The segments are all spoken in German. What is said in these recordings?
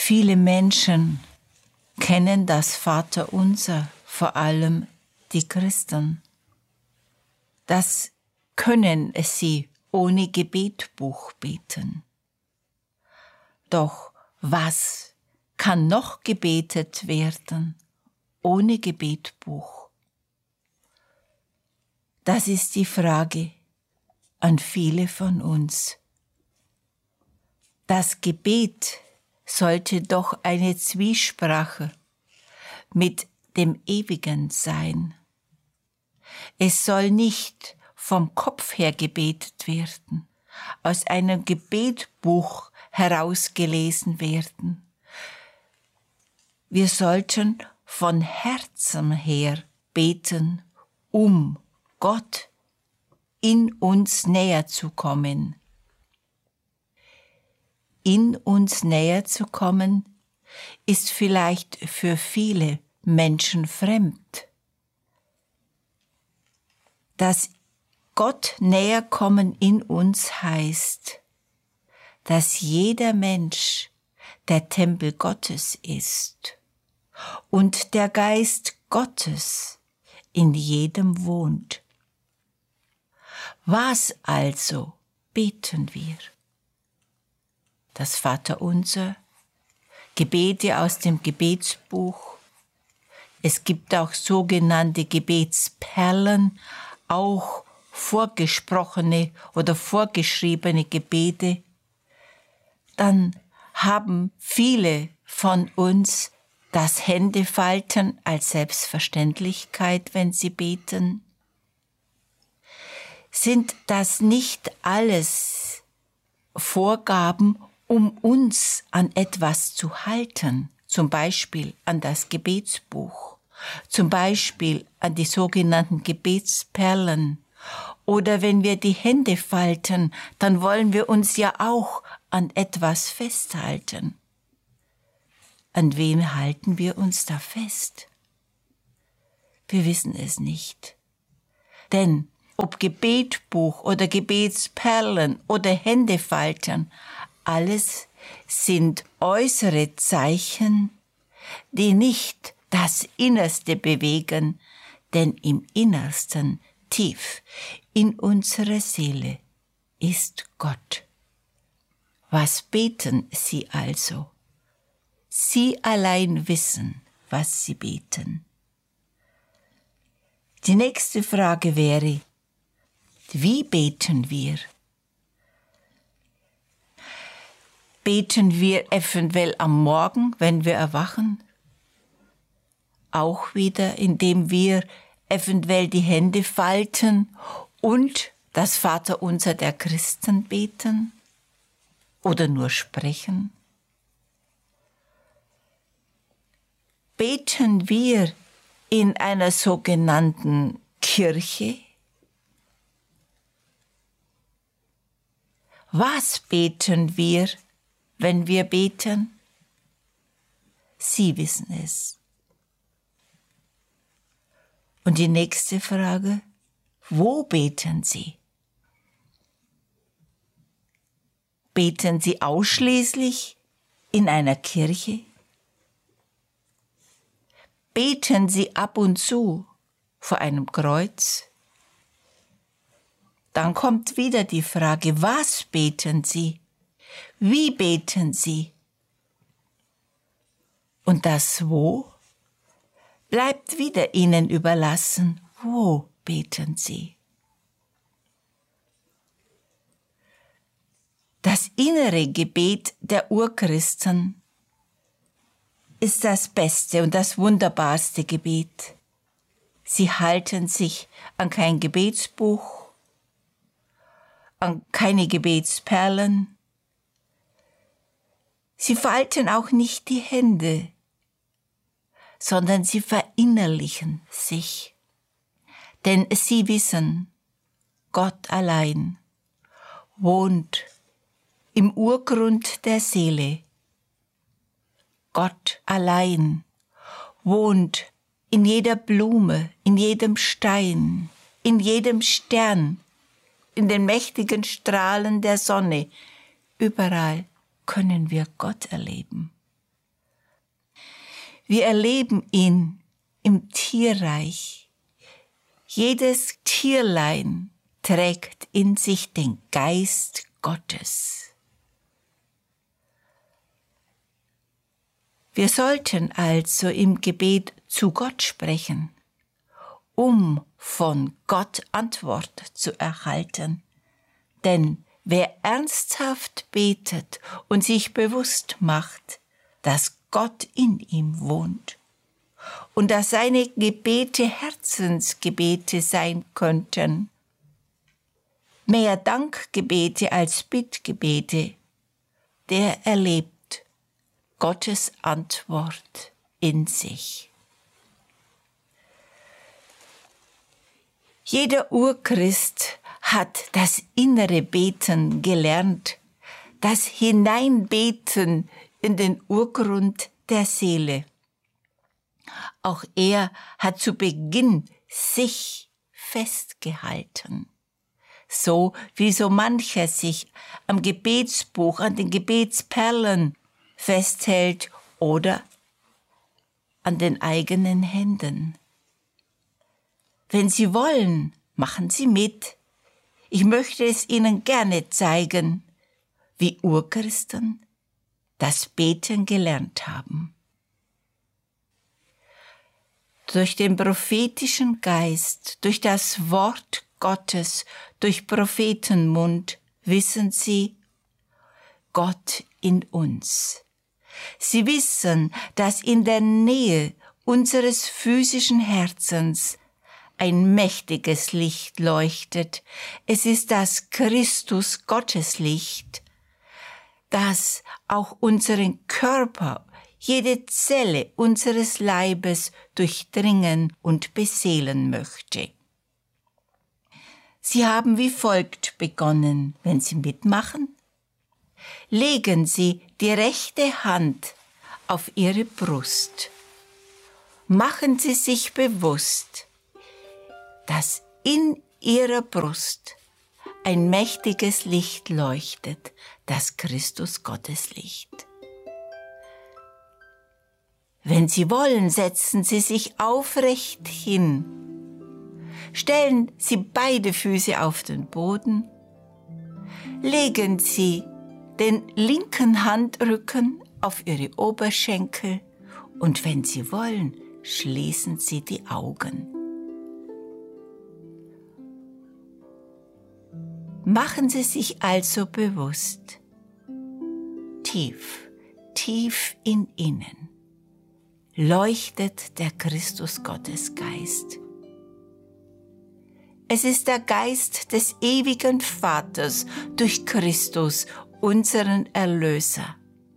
Viele Menschen kennen das Vaterunser, vor allem die Christen. Das können sie ohne Gebetbuch beten. Doch was kann noch gebetet werden ohne Gebetbuch? Das ist die Frage an viele von uns. Das Gebet sollte doch eine Zwiesprache mit dem Ewigen sein. Es soll nicht vom Kopf her gebetet werden, aus einem Gebetbuch herausgelesen werden. Wir sollten von Herzen her beten, um Gott in uns näher zu kommen. In uns näher zu kommen, ist vielleicht für viele Menschen fremd. Dass Gott näher kommen in uns heißt, dass jeder Mensch der Tempel Gottes ist und der Geist Gottes in jedem wohnt. Was also beten wir? Das Vaterunser, Gebete aus dem Gebetsbuch. Es gibt auch sogenannte Gebetsperlen, auch vorgesprochene oder vorgeschriebene Gebete. Dann haben viele von uns das Händefalten als Selbstverständlichkeit, wenn sie beten. Sind das nicht alles Vorgaben, um uns an etwas zu halten, zum Beispiel an das Gebetsbuch, zum Beispiel an die sogenannten Gebetsperlen, oder wenn wir die Hände falten, dann wollen wir uns ja auch an etwas festhalten. An wem halten wir uns da fest? Wir wissen es nicht. Denn ob Gebetbuch oder Gebetsperlen oder Händefalten, alles sind äußere Zeichen, die nicht das Innerste bewegen, denn im Innersten, tief in unserer Seele, ist Gott. Was beten Sie also? Sie allein wissen, was Sie beten. Die nächste Frage wäre, wie beten wir? Beten wir eventuell am Morgen, wenn wir erwachen? Auch wieder, indem wir eventuell die Hände falten und das Vaterunser der Christen beten? Oder nur sprechen? Beten wir in einer sogenannten Kirche? Was beten wir, wenn wir beten? Sie wissen es. Und die nächste Frage, wo beten Sie? Beten Sie ausschließlich in einer Kirche? Beten Sie ab und zu vor einem Kreuz? Dann kommt wieder die Frage, was beten Sie? Wie beten Sie? Und das Wo bleibt wieder Ihnen überlassen. Wo beten Sie? Das innere Gebet der Urchristen ist das beste und das wunderbarste Gebet. Sie halten sich an kein Gebetsbuch, an keine Gebetsperlen. Sie falten auch nicht die Hände, sondern sie verinnerlichen sich. Denn sie wissen, Gott allein wohnt im Urgrund der Seele. Gott allein wohnt in jeder Blume, in jedem Stein, in jedem Stern, in den mächtigen Strahlen der Sonne. Überall können wir Gott erleben. Wir erleben ihn im Tierreich. Jedes Tierlein trägt in sich den Geist Gottes. Wir sollten also im Gebet zu Gott sprechen, um von Gott Antwort zu erhalten. Denn wer ernsthaft betet und sich bewusst macht, dass Gott in ihm wohnt und dass seine Gebete Herzensgebete sein könnten, mehr Dankgebete als Bittgebete, der erlebt Gottes Antwort in sich. Jeder Urchrist hat das innere Beten gelernt, das Hineinbeten in den Urgrund der Seele. Auch er hat zu Beginn sich festgehalten, so wie so mancher sich am Gebetsbuch, an den Gebetsperlen festhält oder an den eigenen Händen. Wenn Sie wollen, machen Sie mit. Ich möchte es Ihnen gerne zeigen, wie Urchristen das Beten gelernt haben. Durch den prophetischen Geist, durch das Wort Gottes, durch Prophetenmund wissen Sie, Gott in uns. Sie wissen, dass in der Nähe unseres physischen Herzens ein mächtiges Licht leuchtet. Es ist das Christus Gotteslicht, das auch unseren Körper, jede Zelle unseres Leibes durchdringen und beseelen möchte. Sie haben wie folgt begonnen, wenn Sie mitmachen. Legen Sie die rechte Hand auf Ihre Brust. Machen Sie sich bewusst, dass in Ihrer Brust ein mächtiges Licht leuchtet, das Christus Gottes Licht. Wenn Sie wollen, setzen Sie sich aufrecht hin. Stellen Sie beide Füße auf den Boden. Legen Sie den linken Handrücken auf Ihre Oberschenkel und wenn Sie wollen, schließen Sie die Augen. Machen Sie sich also bewusst, tief, tief in Ihnen leuchtet der Christus Gottes Geist. Es ist der Geist des ewigen Vaters durch Christus, unseren Erlöser.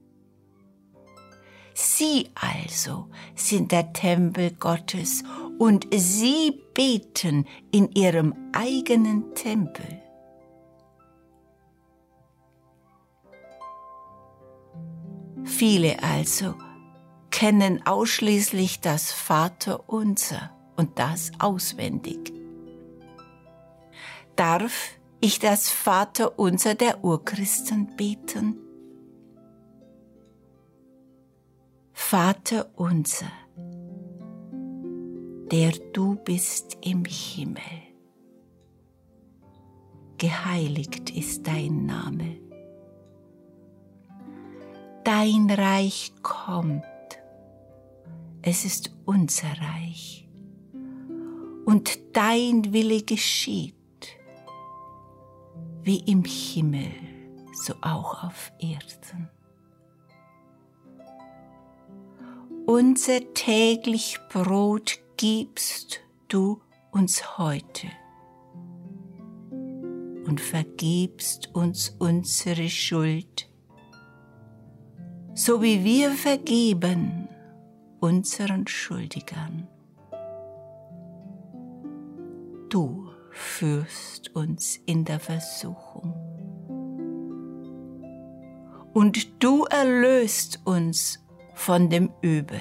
Sie also sind der Tempel Gottes und Sie beten in Ihrem eigenen Tempel. Viele also kennen ausschließlich das Vaterunser und das auswendig. Darf ich das Vaterunser der Urchristen beten? Vater unser, der du bist im Himmel. Geheiligt ist dein Name. Dein Reich kommt. Es ist unser Reich. Und dein Wille geschieht, wie im Himmel, so auch auf Erden. Unser täglich Brot gibst du uns heute und vergibst uns unsere Schuld, so wie wir vergeben unseren Schuldigern. Du führst uns in der Versuchung und du erlöst uns von dem Übel.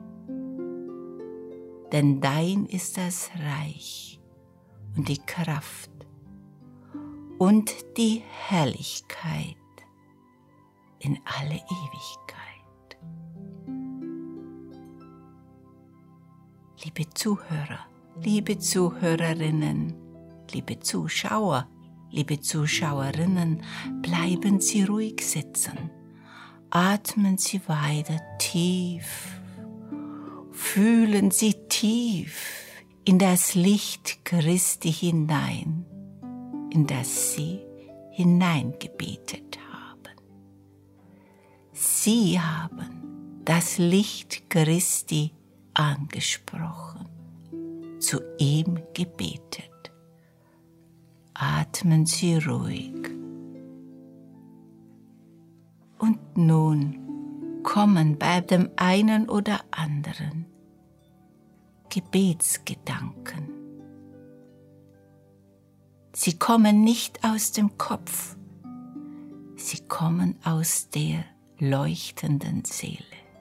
Denn dein ist das Reich und die Kraft und die Herrlichkeit in alle Ewigkeit. Liebe Zuhörer, liebe Zuhörerinnen, liebe Zuschauer, liebe Zuschauerinnen, bleiben Sie ruhig sitzen. Atmen Sie weiter tief. Fühlen Sie tief in das Licht Christi hinein, in das Sie hineingebetet haben. Sie haben das Licht Christi angesprochen, zu ihm gebetet. Atmen Sie ruhig. Und nun kommen bei dem einen oder anderen Gebetsgedanken. Sie kommen nicht aus dem Kopf, sie kommen aus der leuchtenden Seele.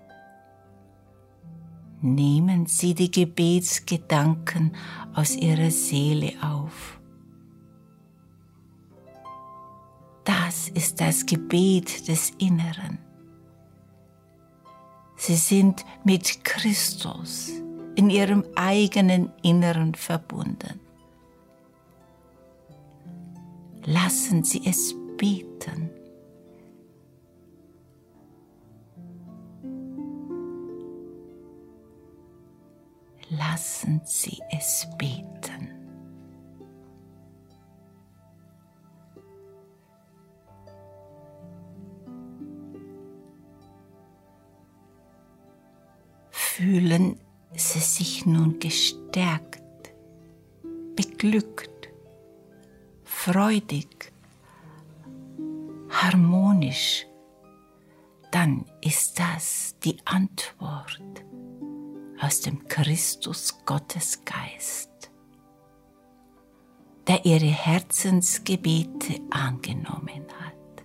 Nehmen Sie die Gebetsgedanken aus Ihrer Seele auf. Das ist das Gebet des Inneren. Sie sind mit Christus in ihrem eigenen Inneren verbunden. Lassen Sie es beten. Lassen Sie es beten. Fühlen Sie sich nun gestärkt, beglückt, freudig, harmonisch, dann ist das die Antwort aus dem Christus Gottesgeist, der Ihre Herzensgebete angenommen hat.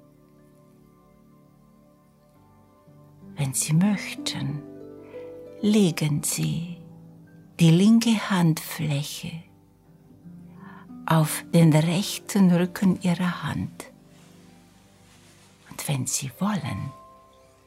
Wenn Sie möchten, legen Sie die linke Handfläche auf den rechten Rücken Ihrer Hand. Und wenn Sie wollen,